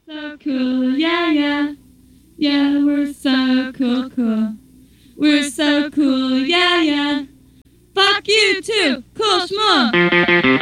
So cool, yeah, yeah. Yeah, we're so cool, cool. We're so cool, yeah, yeah. Fuck you too, cool schmuck.